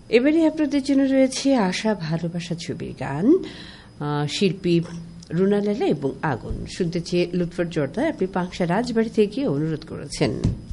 এবারে আপনাদের জন্য রয়েছে আশা ভালোবাসা ছবির গান। শিল্পী রুনা লায়লা এবং আগুন শুনতে চেয়ে লুৎফর জর্দা আপনি পাংশা রাজবাড়ি থেকে অনুরোধ করেছেন।